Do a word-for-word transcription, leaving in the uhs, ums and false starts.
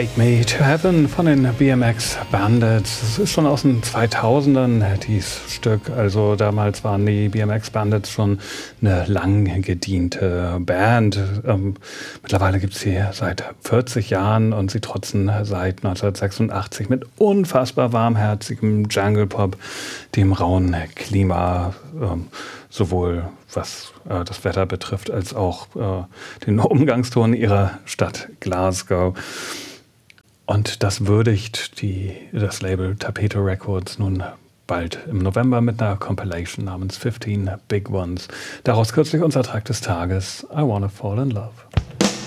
Take Me to Heaven von den B M X Bandits. Das ist schon aus den zweitausendern, dieses Stück. Also damals waren die B M X Bandits schon eine lang gediente Band. Ähm, mittlerweile gibt es sie seit vierzig Jahren und sie trotzen seit neunzehnhundertsechsundachtzig mit unfassbar warmherzigem Jungle Pop, dem rauen Klima, ähm, sowohl was äh, das Wetter betrifft, als auch äh, den Umgangston ihrer Stadt Glasgow. Und das würdigt die, das Label Tapete Records nun bald im November mit einer Compilation namens fifteen Big Ones. Daraus kürzlich unser Track des Tages, I Wanna Fall in Love.